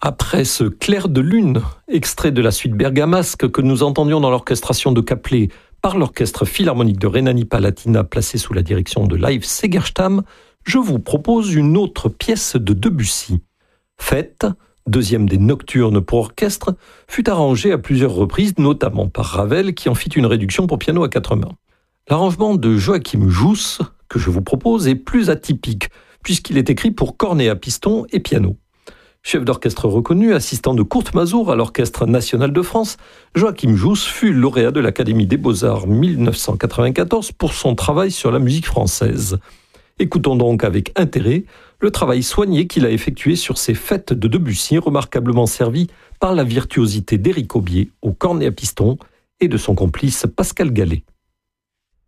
Après ce clair de lune, extrait de la suite bergamasque que nous entendions dans l'orchestration de Caplet par l'Orchestre Philharmonique de Rhénanie-Palatinat placé sous la direction de Leif Segerstam, je vous propose une autre pièce de Debussy. Fête, deuxième des nocturnes pour orchestre, fut arrangée à plusieurs reprises, notamment par Ravel qui en fit une réduction pour piano à 4 mains. L'arrangement de Joachim Jousse, que je vous propose, est plus atypique, puisqu'il est écrit pour cornet à piston et piano. Chef d'orchestre reconnu, assistant de Kurt Masur à l'Orchestre national de France, Joachim Jousse fut lauréat de l'Académie des Beaux-Arts 1994 pour son travail sur la musique française. Écoutons donc avec intérêt le travail soigné qu'il a effectué sur ces fêtes de Debussy, remarquablement servi par la virtuosité d'Éric Aubier au cornet à piston et de son complice Pascal Gallet.